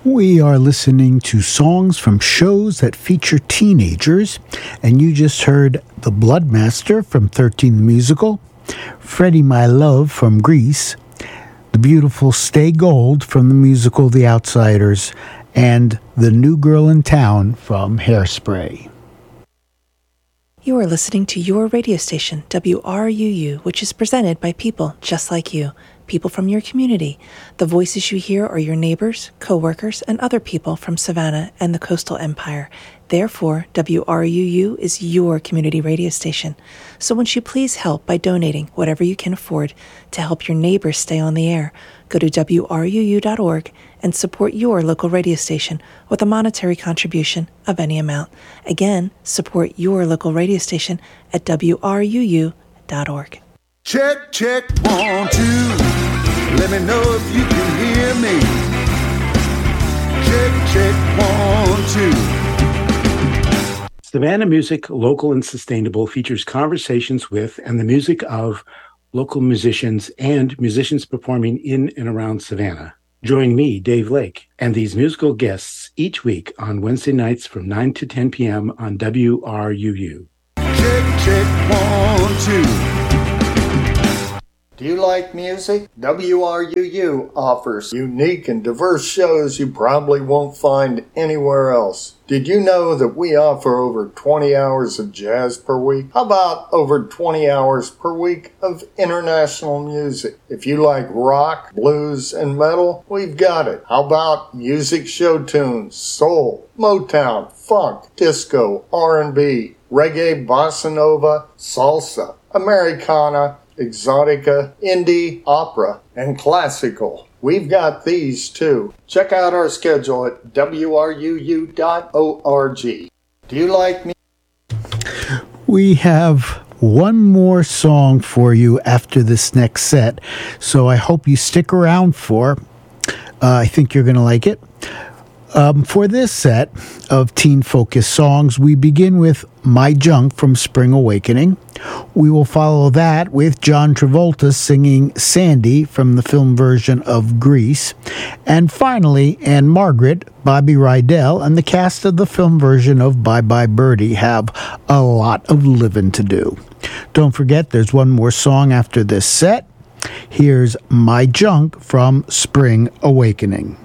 We are listening to songs from shows that feature teenagers, and you just heard The Bloodmaster from 13 the Musical, Freddie My Love from Grease, the beautiful Stay Gold from the musical The Outsiders, and The New Girl in Town from Hairspray. You are listening to your radio station, WRUU, which is presented by people just like you. People from your community. The voices you hear are your neighbors, co-workers, and other people from Savannah and the Coastal Empire. Therefore, WRUU is your community radio station. So won't you please help by donating whatever you can afford to help your neighbors stay on the air? Go to WRUU.org and support your local radio station with a monetary contribution of any amount. Again, support your local radio station at WRUU.org. Check, check, 1, 2. Let me know if you can hear me. Check, check, 1, 2. Savannah Music, Local and Sustainable features conversations with and the music of local musicians and musicians performing in and around Savannah. Join me, Dave Lake, and these musical guests each week on Wednesday nights from 9 to 10 p.m. on WRUU. Check, check, 1, 2. Do you like music? WRUU offers unique and diverse shows you probably won't find anywhere else. Did you know that we offer over 20 hours of jazz per week? How about over 20 hours per week of international music? If you like rock, blues, and metal, we've got it. How about music show tunes, soul, Motown, funk, disco, R&B, reggae, bossa nova, salsa, Americana, exotica, indie, opera, and classical. We've got these too. Check out our schedule at wruu.org. Do you like me? We have one more song for you after this next set, so I hope you stick around for. I think you're going to like it. For this set of teen-focused songs, we begin with My Junk from Spring Awakening. We will follow that with John Travolta singing Sandy from the film version of Grease. And finally, Anne Margaret, Bobby Rydell, and the cast of the film version of Bye Bye Birdie have a lot of living to do. Don't forget, there's one more song after this set. Here's My Junk from Spring Awakening.